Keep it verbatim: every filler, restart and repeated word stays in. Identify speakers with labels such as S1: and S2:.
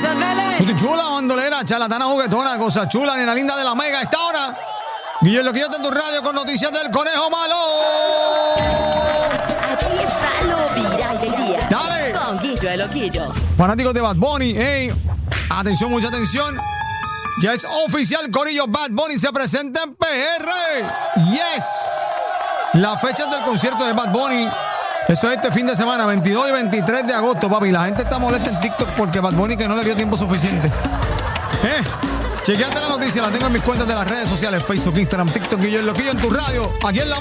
S1: Gracias, Belén.
S2: Puti chula, bandolera, charlatana, juguetona, cosa chula, nena linda de la mega. Esta hora, Guillermo Loquillo está en tu radio con noticias del Conejo Malo.
S1: Aquí está lo viral del día.
S2: Dale.
S1: Con Guillo el Loquillo.
S2: Fanáticos de Bad Bunny, hey, atención, mucha atención. Ya es oficial, corillo, Bad Bunny se presenta en P R. Yes. Las fechas del concierto de Bad Bunny, eso es este fin de semana, veintidós y veintitrés de agosto, papi. La gente está molesta en TikTok porque Bad Bunny que no le dio tiempo suficiente. Eh, chequeate la noticia, la tengo en mis cuentas de las redes sociales, Facebook, Instagram, TikTok, y yo el Loquillo en tu radio, aquí en la